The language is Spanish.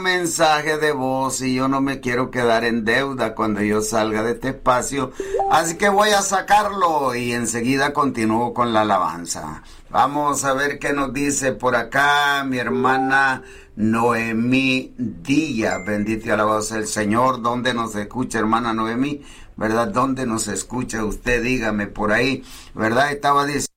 Mensaje de voz y yo no me quiero quedar en deuda cuando yo salga de este espacio, así que voy a sacarlo y enseguida continúo con la alabanza. Vamos a ver qué nos dice por acá mi hermana Noemí Díaz. Bendito y alabado sea el Señor. ¿Dónde nos escucha, hermana Noemí? ¿Verdad? ¿Dónde nos escucha usted? Dígame por ahí, ¿verdad? Estaba diciendo